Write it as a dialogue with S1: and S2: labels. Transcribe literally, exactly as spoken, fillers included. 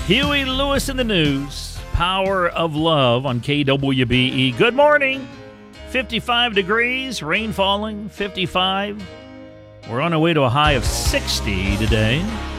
S1: Huey Lewis in the News. Power of Love on K W B E. Good morning. fifty-five degrees, rain falling, fifty-five. We're on our way to a high of sixty today.